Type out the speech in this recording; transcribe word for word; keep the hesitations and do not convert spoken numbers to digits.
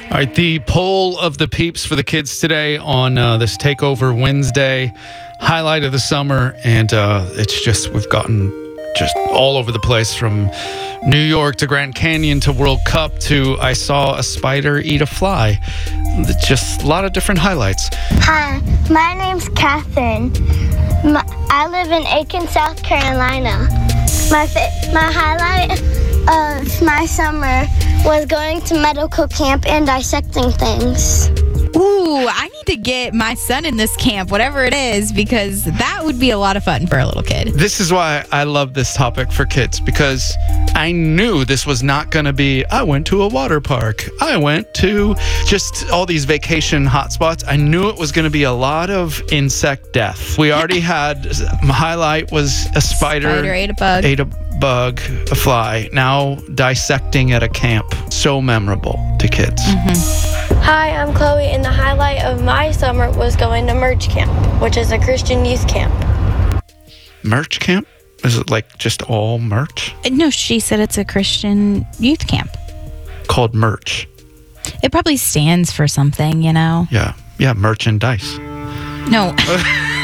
All right, the poll of the peeps for the kids today on uh, this Takeover Wednesday, highlight of the summer, and uh, it's just, we've gotten just all over the place, from New York to Grand Canyon to World Cup to I saw a spider eat a fly. Just a lot of different highlights. Hi, my name's Catherine. My, I live in Aiken, South Carolina. My fa- my highlight of my summer was going to medical camp and dissecting things. Ooh, I need to get my son in this camp, whatever it is, because that would be a lot of fun for a little kid. This is why I love this topic for kids, because I knew this was not going to be, I went to a water park. I went to just all these vacation hotspots. I knew it was going to be a lot of insect death. We already had, my highlight was a spider. Spider ate a bug. Ate a bug, a fly. Now dissecting at a camp. So memorable to kids. Mm-hmm. Hi, I'm Chloe, and the highlight of my summer was going to Merch Camp, which is a Christian youth camp. Merch camp? Is it like just all merch? No, she said it's a Christian youth camp. Called merch. It probably stands for something, you know? Yeah. Yeah, merchandise. No.